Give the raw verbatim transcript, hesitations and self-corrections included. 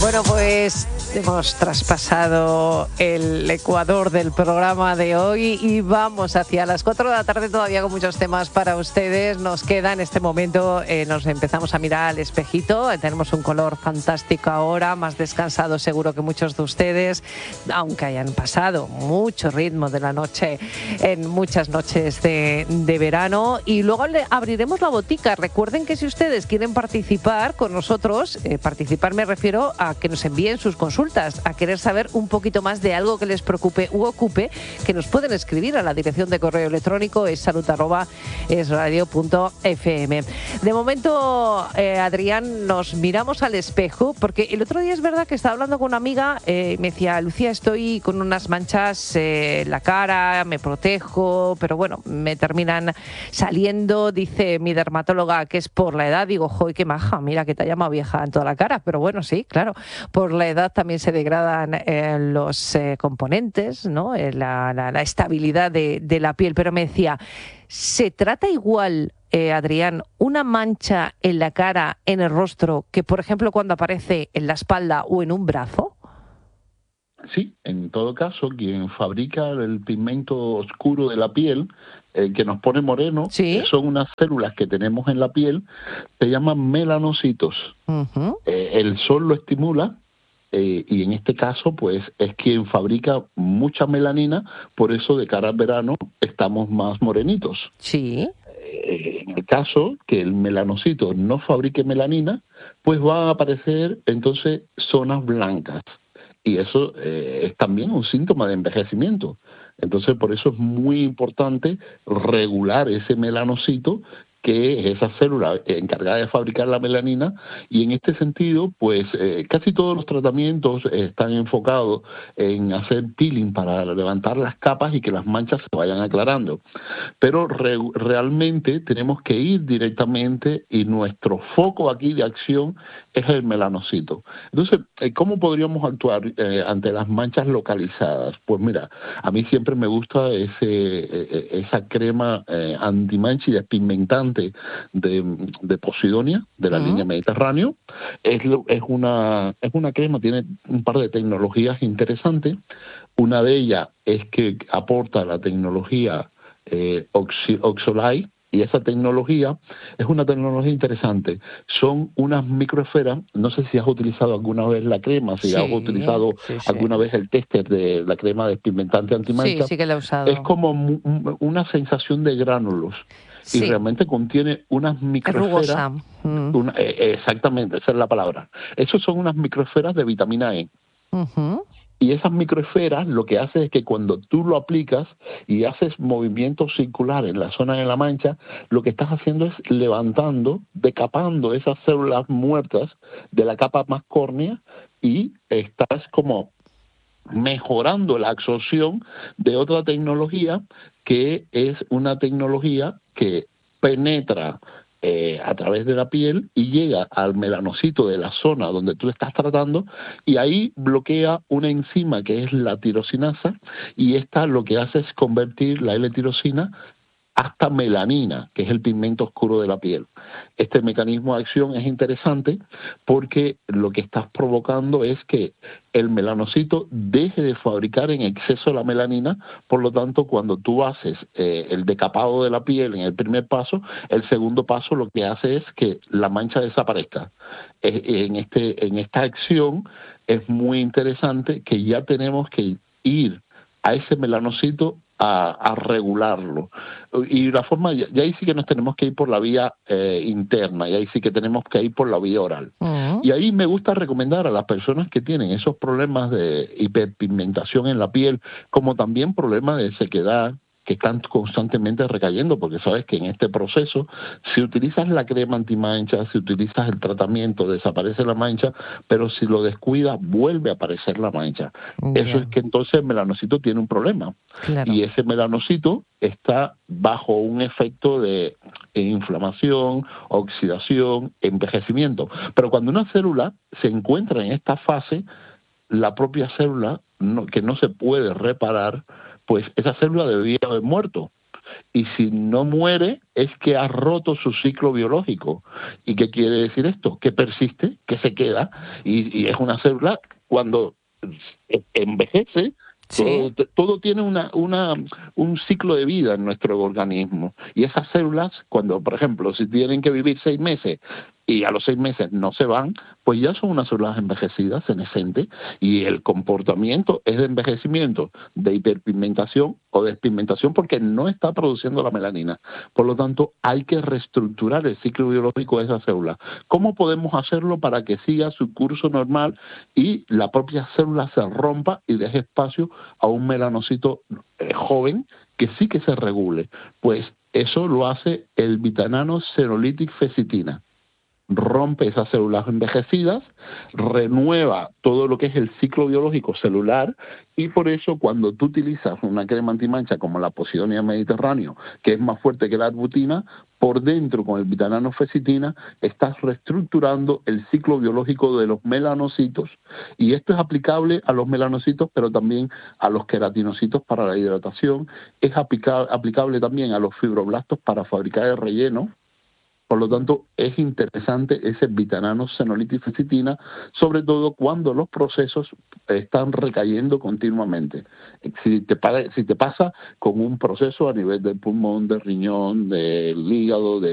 Bueno, pues hemos traspasado el ecuador del programa de hoy y vamos hacia las cuatro de la tarde todavía con muchos temas para ustedes. Nos queda en este momento, eh, nos empezamos a mirar al espejito, tenemos un color fantástico ahora, más descansado seguro que muchos de ustedes, aunque hayan pasado mucho ritmo de la noche en muchas noches de, de verano. Y luego le abriremos la botica. Recuerden que si ustedes quieren participar con nosotros, eh, participar me refiero a que nos envíen sus consultas, a querer saber un poquito más de algo que les preocupe u ocupe, que nos pueden escribir a la dirección de correo electrónico es salud arroba es radio punto f m. De momento, eh, Adrián, nos miramos al espejo, porque el otro día es verdad que estaba hablando con una amiga, eh, me decía, Lucía, estoy con unas manchas eh, en la cara, me protejo, pero bueno, me terminan saliendo, dice mi dermatóloga que es por la edad. Digo, joder, qué maja, mira que te ha llamado vieja en toda la cara, pero bueno, sí, claro. Por la edad también se degradan eh, los eh, componentes, ¿no? Eh, la, la, la estabilidad de, de la piel. Pero me decía, ¿se trata igual, eh, Adrián, una mancha en la cara, en el rostro, que por ejemplo cuando aparece en la espalda o en un brazo? Sí, en todo caso, quien fabrica el pigmento oscuro de la piel, el que nos pone moreno, ¿Sí? son unas células que tenemos en la piel, se llaman melanocitos. Uh-huh. Eh, el sol lo estimula eh, y en este caso, pues, es quien fabrica mucha melanina, por eso de cara al verano estamos más morenitos. Sí. Eh, en el caso que el melanocito no fabrique melanina, pues van a aparecer entonces zonas blancas. Y eso eh, es también un síntoma de envejecimiento. Entonces, por eso es muy importante regular ese melanocito, que es esa célula encargada de fabricar la melanina, y en este sentido, pues eh, casi todos los tratamientos están enfocados en hacer peeling para levantar las capas y que las manchas se vayan aclarando. Pero re realmente tenemos que ir directamente, y nuestro foco aquí de acción es el melanocito. Entonces, ¿cómo podríamos actuar eh, ante las manchas localizadas? Pues mira, a mí siempre me gusta ese, eh, esa crema eh, antimancha y despigmentante de, de Posidonia, de la uh-huh. línea Mediterráneo. Es, es, una, es una crema, tiene un par de tecnologías interesantes. Una de ellas es que aporta la tecnología eh, Oxi, Oxolite, y esa tecnología es una tecnología interesante. Son unas microesferas, no sé si has utilizado alguna vez la crema, si sí, has utilizado sí, sí. alguna vez el tester de la crema despigmentante antimancha. Sí, sí que la he usado. Es como una sensación de gránulos. Sí. Y realmente contiene unas microesferas. Mm. Una, eh, exactamente, esa es la palabra. Esas son unas microesferas de vitamina E. Uh-huh. Y esas microesferas lo que hace es que cuando tú lo aplicas y haces movimiento circular en la zona de la mancha, lo que estás haciendo es levantando, decapando esas células muertas de la capa más córnea, y estás como mejorando la absorción de otra tecnología, que es una tecnología que penetra eh, a través de la piel y llega al melanocito de la zona donde tú estás tratando, y ahí bloquea una enzima que es la tirosinasa, y esta lo que hace es convertir la L-tirosina hasta melanina, que es el pigmento oscuro de la piel. Este mecanismo de acción es interesante porque lo que estás provocando es que el melanocito deje de fabricar en exceso la melanina. Por lo tanto, cuando tú haces eh, el decapado de la piel en el primer paso, el segundo paso lo que hace es que la mancha desaparezca. Eh, en, este, en esta acción es muy interesante que ya tenemos que ir a ese melanocito a, a regularlo. Y la forma, ya, ya ahí sí que nos tenemos que ir por la vía eh, interna, y ahí sí que tenemos que ir por la vía oral. Uh-huh. Y ahí me gusta recomendar a las personas que tienen esos problemas de hiperpigmentación en la piel, como también problemas de sequedad, que están constantemente recayendo, porque sabes que en este proceso, si utilizas la crema antimancha, si utilizas el tratamiento, desaparece la mancha, pero si lo descuidas, vuelve a aparecer la mancha. Yeah. Eso es que entonces el melanocito tiene un problema. Claro. Y ese melanocito está bajo un efecto de inflamación, oxidación, envejecimiento. Pero cuando una célula se encuentra en esta fase, la propia célula, no, que no se puede reparar, pues esa célula debería haber muerto. Y si no muere, es que ha roto su ciclo biológico. ¿Y qué quiere decir esto? Que persiste, que se queda, y, y es una célula cuando envejece. Sí. Todo, todo tiene una, una, un ciclo de vida en nuestro organismo. Y esas células, cuando, por ejemplo, si tienen que vivir seis meses y a los seis meses no se van, pues ya son unas células envejecidas, senescentes, y el comportamiento es de envejecimiento, de hiperpigmentación o despigmentación, porque no está produciendo la melanina. Por lo tanto, hay que reestructurar el ciclo biológico de esa célula. ¿Cómo podemos hacerlo para que siga su curso normal y la propia célula se rompa y deje espacio a un melanocito eh, joven que sí que se regule? Pues eso lo hace el Vitanano Senolytic Fecitina. Rompe esas células envejecidas, renueva todo lo que es el ciclo biológico celular, y por eso cuando tú utilizas una crema antimancha como la Posidonia Mediterráneo, que es más fuerte que la arbutina, por dentro con el Vitanano Fecitina estás reestructurando el ciclo biológico de los melanocitos, y esto es aplicable a los melanocitos, pero también a los queratinocitos para la hidratación, es aplica- aplicable también a los fibroblastos para fabricar el relleno. Por lo tanto, es interesante ese Vitanano Senolytic Fecitina, sobre todo cuando los procesos están recayendo continuamente. Si te, si te pasa con un proceso a nivel del pulmón, del riñón, del hígado, de